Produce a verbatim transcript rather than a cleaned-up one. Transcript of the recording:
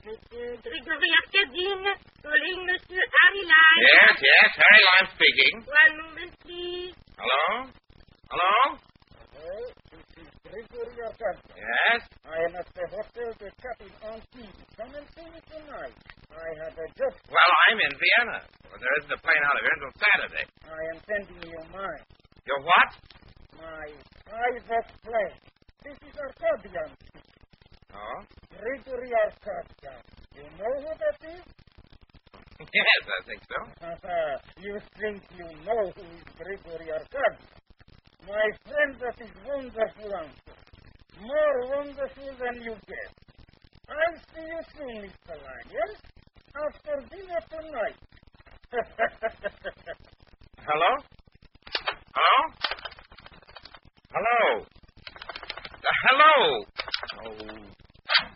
Monsieur Grigory Arkadine, calling Monsieur Harry Lime. Yes, yes, Harry Lime speaking. One moment, please. Hello? Hello? Hello, this is Grigory Arkadine. Yes? I am at the Hotel de Captain Antibes. Come and see me tonight. I have a job. Well, I'm in Vienna. Well, there isn't a plane out of here until Saturday. I am sending you mine. Your what? My private plane. This is Arkadian. Oh? Grigory Arkadian. You know who that is? Yes, I think so. You think you know who is Grigory Arkadian? My friend, that is wonderful answer. More wonderful than you guess. I'll see you soon, Mister Lime, yes?